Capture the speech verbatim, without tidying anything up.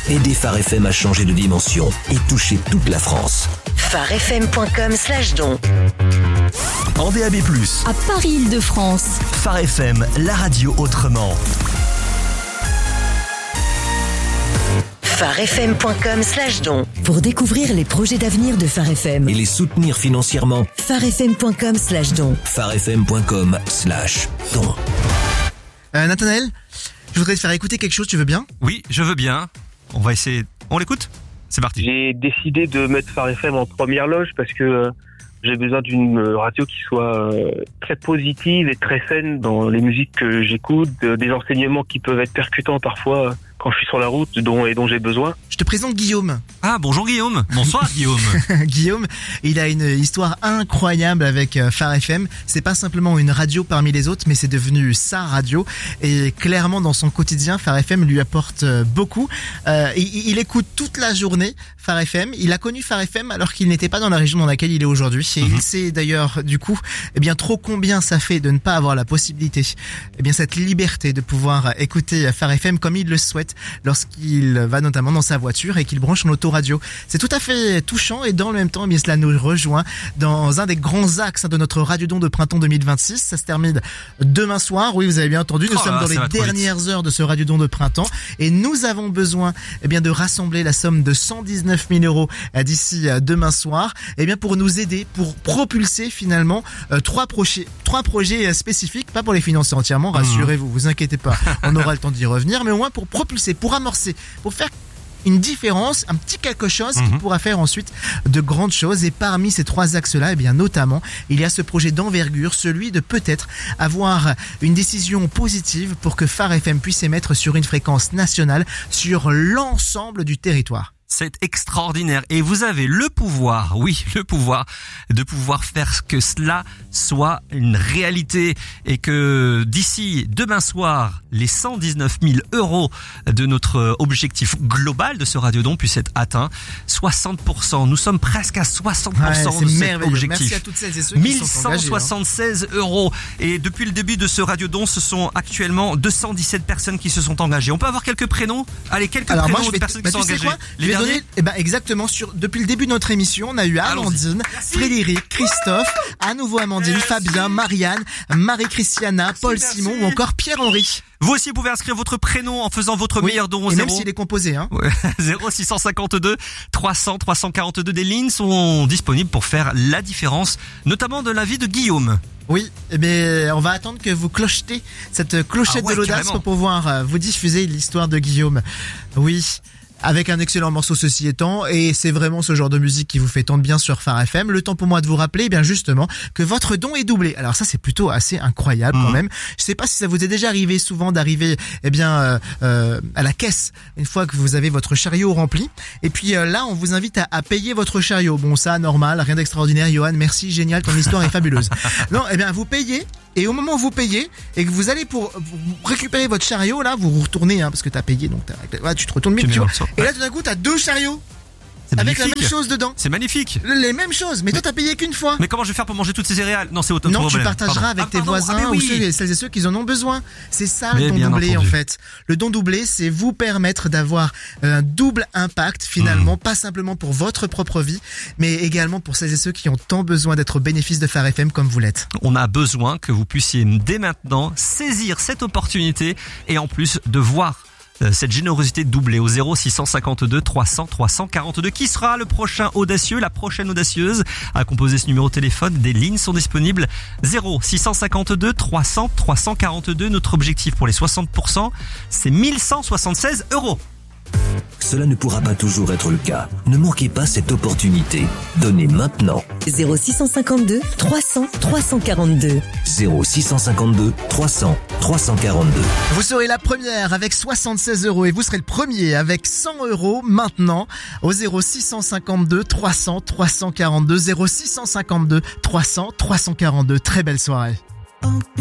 Aidez Phare F M à changer de dimension et toucher toute la France. pharefm.com slash don. En D A B plus, à Paris-Île-de-France. Phare F M, la radio autrement. pharefm.com slash don. Pour découvrir les projets d'avenir de Phare F M. Et les soutenir financièrement. pharefm.com slash don. pharefm.com slash don. Euh, Nathanaël, je voudrais te faire écouter quelque chose, tu veux bien ? Oui, je veux bien. On va essayer. On l'écoute ? C'est parti. J'ai décidé de mettre Phare F M en première loge parce que euh, j'ai besoin d'une radio qui soit euh, très positive et très saine dans les musiques que j'écoute, euh, des enseignements qui peuvent être percutants parfois euh, quand je suis sur la route dont, et dont j'ai besoin. Je te présente Guillaume. Ah, bonjour Guillaume. Bonsoir Guillaume. Guillaume, il a une histoire incroyable avec Phare F M. C'est pas simplement une radio parmi les autres, mais c'est devenu sa radio. Et clairement, dans son quotidien, Phare F M lui apporte beaucoup. Euh, il, il écoute toute la journée Phare F M. Il a connu Phare F M alors qu'il n'était pas dans la région dans laquelle il est aujourd'hui. Et mm-hmm. il sait d'ailleurs, du coup, eh bien trop combien ça fait de ne pas avoir la possibilité, eh bien cette liberté de pouvoir écouter Phare F M comme il le souhaite lorsqu'il va notamment dans sa voiture et qu'il branche son autoradio. C'est tout à fait touchant et dans le même temps, eh bien cela nous rejoint dans un des grands axes de notre Radiodon de printemps deux mille vingt-six. Ça se termine demain soir. Oui, vous avez bien entendu, nous oh sommes là, dans les dernières heures de ce Radiodon de printemps et nous avons besoin eh bien de rassembler la somme de cent dix-neuf mille euros d'ici demain soir, eh bien pour nous aider, pour propulser finalement euh, trois projets, trois projets spécifiques, pas pour les financer entièrement, rassurez-vous, vous inquiétez pas, on aura le temps d'y revenir, mais au moins pour propulser, pour amorcer, pour faire une différence, un petit quelque chose qui mmh. pourra faire ensuite de grandes choses. Et parmi ces trois axes-là, eh bien notamment, il y a ce projet d'envergure, celui de peut-être avoir une décision positive pour que Phare F M puisse émettre sur une fréquence nationale sur l'ensemble du territoire. C'est extraordinaire et vous avez le pouvoir, oui, le pouvoir de pouvoir faire que cela soit une réalité et que d'ici demain soir, les cent dix-neuf mille euros de notre objectif global de ce Radiodon puissent être atteints. soixante pour cent, nous sommes presque à soixante pour cent ouais, de cet merveilleux. objectif. Merci à toutes celles et ceux qui sont engagés, mille cent soixante-seize hein. euros et depuis le début de ce Radiodon, ce sont actuellement deux cent dix-sept personnes qui se sont engagées. On peut avoir quelques prénoms ? Allez, quelques Alors prénoms moi, je vais de personnes bah, qui sont engagées. Quoi Les derniers donner, eh ben exactement sur depuis le début de notre émission, on a eu Amandine, Frédéric, Christophe, à nouveau Amandine, Merci. Fabien, Marianne, Marie-Christiana, Merci, Paul merci. Simon ou encore Pierre-Henri. Vous aussi vous pouvez inscrire votre prénom en faisant votre oui, meilleur don au et zéro. Même s'il est composé, hein. Ouais, zéro six cent cinquante-deux trois cents trois cent quarante-deux. Des lignes sont disponibles pour faire la différence, notamment de la vie de Guillaume. Oui, mais on va attendre que vous clochetez cette clochette ah ouais, de l'audace carrément. Pour pouvoir vous diffuser l'histoire de Guillaume. Oui. Avec un excellent morceau ceci étant, et c'est vraiment ce genre de musique qui vous fait tant de bien sur Phare F M. Le temps pour moi de vous rappeler, eh bien justement, que votre don est doublé. Alors ça, c'est plutôt assez incroyable mmh. quand même. Je sais pas si ça vous est déjà arrivé souvent d'arriver, eh bien, euh, euh, à la caisse une fois que vous avez votre chariot rempli. Et puis euh, là, on vous invite à, à payer votre chariot. Bon, ça, normal, rien d'extraordinaire. Johan, merci, génial, ton histoire est fabuleuse. Non, eh bien, vous payez. Et au moment où vous payez et que vous allez pour, pour récupérer votre chariot, là, vous vous retournez, hein, parce que t'as payé, donc t'as, ouais, tu te retournes bien, tu vois. Et là, tout d'un coup, t'as deux chariots. C'est avec magnifique. La même chose dedans. C'est magnifique. Les mêmes choses. Mais, mais toi, t'as payé qu'une fois. Mais comment je vais faire pour manger toutes ces céréales ? Non, c'est autre Non, problème. tu partageras pardon. avec ah, tes pardon. voisins ah, oui. ou ceux, celles et ceux qui en ont besoin. C'est ça mais le don doublé, entendu. en fait. Le don doublé, c'est vous permettre d'avoir un double impact, finalement, mmh. pas simplement pour votre propre vie, mais également pour celles et ceux qui ont tant besoin d'être au bénéfice de Phare F M comme vous l'êtes. On a besoin que vous puissiez, dès maintenant, saisir cette opportunité et en plus de voir cette générosité doublée au zéro six cent cinquante-deux trois cents trois cent quarante-deux. Qui sera le prochain audacieux, la prochaine audacieuse à composer ce numéro de téléphone? Des lignes sont disponibles. zéro six cent cinquante-deux trois cents trois cent quarante-deux. Notre objectif pour les soixante pour cent, c'est mille cent soixante-seize euros. Cela ne pourra pas toujours être le cas. Ne manquez pas cette opportunité. Donnez maintenant. zéro six cent cinquante-deux trois cents trois cent quarante-deux. zéro six cent cinquante-deux trois cents trois cent quarante-deux. Vous serez la première avec soixante-seize euros et vous serez le premier avec cent euros maintenant au zéro six cent cinquante-deux trois cents trois cent quarante-deux. zéro six cent cinquante-deux trois cents trois cent quarante-deux. Très belle soirée.